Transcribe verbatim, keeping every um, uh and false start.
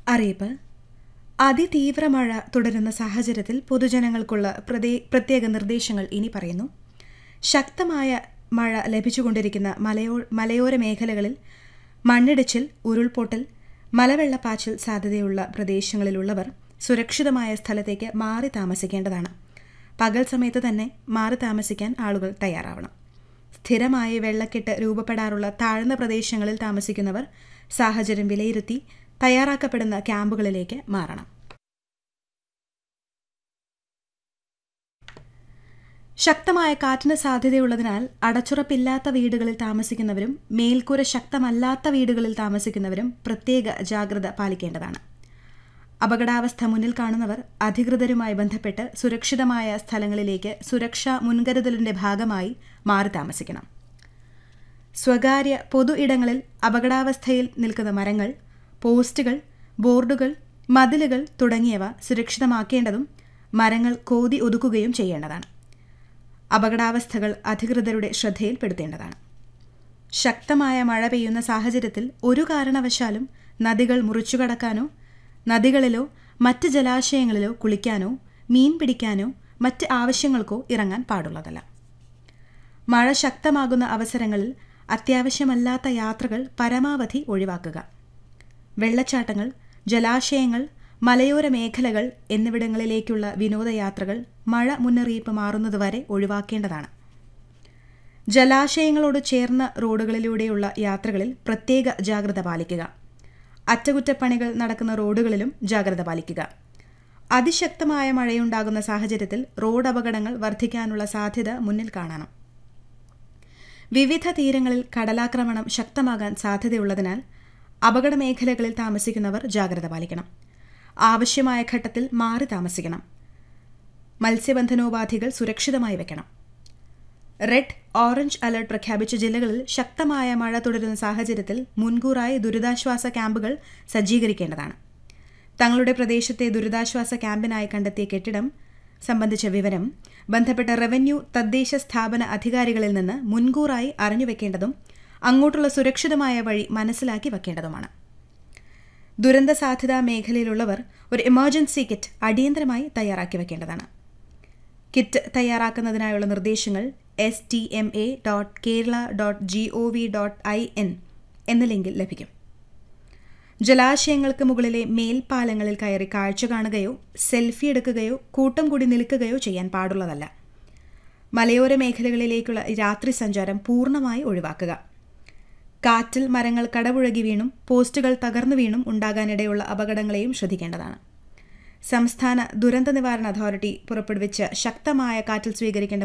അറിയിപ്പ്. അതിതീവ്ര മഴ തുടരുന്ന സാഹചര്യത്തിൽ പൊതുജനങ്ങൾക്കുള്ള പ്രത്യേക നിർദ്ദേശങ്ങൾ ഇനി പറയുന്നു. ശക്തമായ മഴ ലഭിച്ചുകൊണ്ടിരിക്കുന്ന മലയോ മലയോര മേഖലകളിൽ മണ്ണിടിച്ചിൽ, ഉരുൾപൊട്ടൽ, മലവെള്ളപ്പാച്ചിൽ സാധ്യതയുള്ള പ്രദേശങ്ങളിലുള്ളവർ സുരക്ഷിതമായ സ്ഥലത്തേക്ക് മാറി താമസിക്കേണ്ടതാണ്. പകൽ സമയത്ത് തന്നെ മാറി താമസിക്കാൻ ആളുകൾ തയ്യാറാവണം. സ്ഥിരമായി വെള്ളക്കെട്ട് രൂപപ്പെടാറുള്ള താഴ്ന്ന പ്രദേശങ്ങളിൽ താമസിക്കുന്നവർ സാഹചര്യം വിലയിരുത്തി തയ്യാറാക്കപ്പെടുന്ന ക്യാമ്പുകളിലേക്ക് മാറണം. ശക്തമായ കാറ്റിന് സാധ്യതയുള്ളതിനാൽ അടച്ചുറപ്പില്ലാത്ത വീടുകളിൽ താമസിക്കുന്നവരും മേൽക്കൂര ശക്തമല്ലാത്ത വീടുകളിൽ താമസിക്കുന്നവരും പ്രത്യേക ജാഗ്രത പാലിക്കേണ്ടതാണ്. അപകടാവസ്ഥ മുന്നിൽ കാണുന്നവർ അധികൃതരുമായി ബന്ധപ്പെട്ട് സുരക്ഷിതമായ സ്ഥലങ്ങളിലേക്ക് സുരക്ഷാ മുൻകരുതലിന്റെ ഭാഗമായി മാറി താമസിക്കണം. സ്വകാര്യ പൊതു ഇടങ്ങളിൽ അപകടാവസ്ഥയിൽ നിൽക്കുന്ന മരങ്ങൾ, പോസ്റ്റുകൾ, ബോർഡുകൾ, മതിലുകൾ തുടങ്ങിയവ സുരക്ഷിതമാക്കേണ്ടതും മരങ്ങൾ കോതി ഒതുക്കുകയും ചെയ്യേണ്ടതാണ്. അപകടാവസ്ഥകൾ അധികൃതരുടെ ശ്രദ്ധയിൽപ്പെടുത്തേണ്ടതാണ്. ശക്തമായ മഴ പെയ്യുന്ന സാഹചര്യത്തിൽ ഒരു കാരണവശാലും നദികൾ മുറിച്ചുകടക്കാനോ നദികളിലോ മറ്റ് ജലാശയങ്ങളിലോ കുളിക്കാനോ മീൻ പിടിക്കാനോ മറ്റ് ആവശ്യങ്ങൾക്കോ ഇറങ്ങാൻ പാടുള്ളതല്ല. മഴ ശക്തമാകുന്ന അവസരങ്ങളിൽ അത്യാവശ്യമല്ലാത്ത യാത്രകൾ പരമാവധി ഒഴിവാക്കുക. വെള്ളച്ചാട്ടങ്ങൾ, ജലാശയങ്ങൾ, മലയോര മേഖലകൾ എന്നിവിടങ്ങളിലേക്കുള്ള വിനോദയാത്രകൾ മഴ മുന്നറിയിപ്പ് മാറുന്നതുവരെ ഒഴിവാക്കേണ്ടതാണ്. ജലാശയങ്ങളോട് ചേർന്ന റോഡുകളിലൂടെയുള്ള യാത്രകളിൽ പ്രത്യേക ജാഗ്രത പാലിക്കുക. അറ്റകുറ്റപ്പണികൾ നടക്കുന്ന റോഡുകളിലും ജാഗ്രത പാലിക്കുക. അതിശക്തമായ മഴയുണ്ടാകുന്ന സാഹചര്യത്തിൽ റോഡ് അപകടങ്ങൾ വർദ്ധിക്കാനുള്ള സാധ്യത മുന്നിൽ കാണണം. വിവിധ തീരങ്ങളിൽ കടലാക്രമണം ശക്തമാകാൻ സാധ്യതയുള്ളതിനാൽ അപകട മേഖലകളിൽ താമസിക്കുന്നവർ ജാഗ്രത പാലിക്കണം. ആവശ്യമായ ഘട്ടത്തിൽ മാറി താമസിക്കണം. മത്സ്യബന്ധനോപാധികൾ സുരക്ഷിതമായി വയ്ക്കണം. റെഡ്, ഓറഞ്ച് അലർട്ട് പ്രഖ്യാപിച്ച ജില്ലകളിൽ ശക്തമായ മഴ തുടരുന്ന സാഹചര്യത്തിൽ മുൻകൂറായി ദുരിതാശ്വാസ ക്യാമ്പുകൾ സജ്ജീകരിക്കേണ്ടതാണ്. തങ്ങളുടെ പ്രദേശത്തെ ദുരിതാശ്വാസ ക്യാമ്പിനായി കണ്ടെത്തിയ കെട്ടിടം സംബന്ധിച്ച വിവരം ബന്ധപ്പെട്ട റവന്യൂ, തദ്ദേശ സ്ഥാപന അധികാരികളിൽ നിന്ന് മുൻകൂറായി അറിഞ്ഞുവെക്കേണ്ടതും അങ്ങോട്ടുള്ള സുരക്ഷിതമായ വഴി മനസ്സിലാക്കി വയ്ക്കേണ്ടതുമാണ്. ദുരന്ത സാധ്യതാ മേഖലയിലുള്ളവർ ഒരു എമർജൻസി കിറ്റ് അടിയന്തരമായി തയ്യാറാക്കി വയ്ക്കേണ്ടതാണ്. കിറ്റ് തയ്യാറാക്കുന്നതിനായുള്ള നിർദ്ദേശങ്ങൾ S T M A dot Kerala dot G O V dot I N എന്ന ലിങ്കിൽ ലഭിക്കും. ജലാശയങ്ങൾക്ക് മുകളിലെ മേൽപ്പാലങ്ങളിൽ കയറി കാഴ്ച കാണുകയോ സെൽഫി എടുക്കുകയോ കൂട്ടം കൂടി നിൽക്കുകയോ ചെയ്യാൻ പാടുള്ളതല്ല. മലയോര മേഖലകളിലേക്കുള്ള രാത്രി സഞ്ചാരം പൂർണ്ണമായി ഒഴിവാക്കുക. കാറ്റിൽ മരങ്ങൾ കടപുഴകി വീണും പോസ്റ്റുകൾ തകർന്നു വീണും ഉണ്ടാകാനിടയുള്ള അപകടങ്ങളെയും ശ്രദ്ധിക്കേണ്ടതാണ്. സംസ്ഥാന ദുരന്ത നിവാരണ അതോറിറ്റി പുറപ്പെടുവിച്ച ശക്തമായ കാറ്റിൽ സ്വീകരിക്കേണ്ട